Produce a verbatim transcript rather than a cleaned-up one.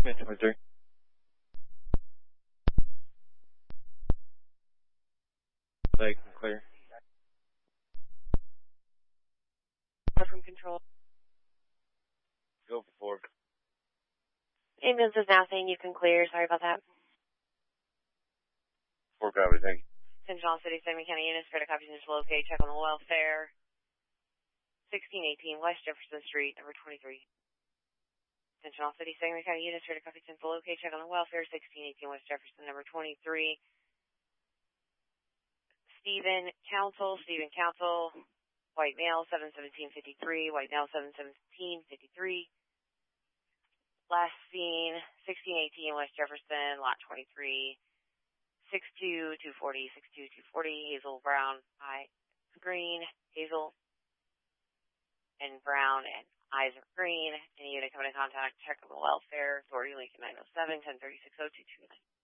Mister Missouri. They can clear. From control. Go for four. Ambulance is now saying you can clear. Sorry about that. Four copy, thank you. Central City, Sangamon County units, for the copy to locate, check on the welfare. sixteen eighteen West Jefferson Street, number twenty-three. Central City, Sangamon County units, for the copy to locate, check on the welfare. sixteen eighteen West Jefferson, number twenty-three. Stephen Council, Stephen Council, white male, seven seventeen fifty-three, white male, seven seventeen fifty-three. Last seen, sixteen eighteen West Jefferson, lot twenty-three. six two two forty, six two two forty, Hazel Brown, eye green, Hazel and brown and eyes are green. Any unit coming in contact, check on the welfare. Authority Lincoln nine oh seven, ten thirty-six oh two two nine.